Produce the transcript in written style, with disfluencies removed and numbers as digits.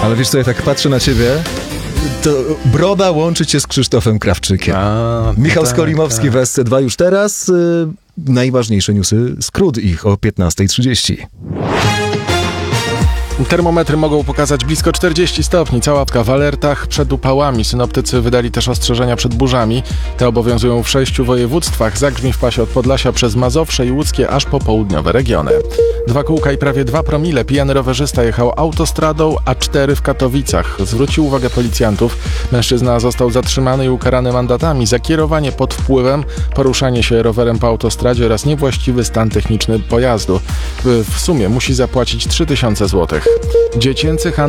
Ale wiesz co, ja tak patrzę na ciebie, to broda łączy cię z Krzysztofem Krawczykiem. Michał Skolimowski w SC2 już teraz. Najważniejsze newsy, skrót ich o 15:30. Termometry mogą pokazać blisko 40 stopni. Cała w alertach przed upałami. Synoptycy wydali też ostrzeżenia przed burzami. Te obowiązują w 6 województwach. Zagrzmi w pasie od Podlasia przez Mazowsze i Łódzkie aż po południowe regiony. 2 kółka i prawie 2 promile. Pijany rowerzysta jechał autostradą A4 w Katowicach. Zwrócił uwagę policjantów. Mężczyzna został zatrzymany i ukarany mandatami za kierowanie pod wpływem, poruszanie się rowerem po autostradzie oraz niewłaściwy stan techniczny pojazdu. W sumie musi zapłacić 3000 zł. Dziecięcy handel